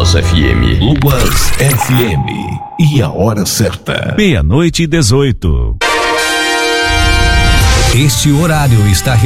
Luas FM. Luas FM. E a hora certa. 00:18. Este horário está